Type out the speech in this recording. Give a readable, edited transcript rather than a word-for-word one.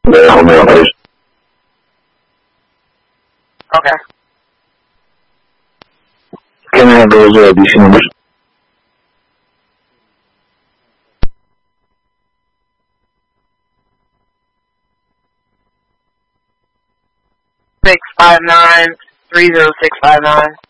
Hold me on, please. Okay. Can I have those DC numbers? $659-30659.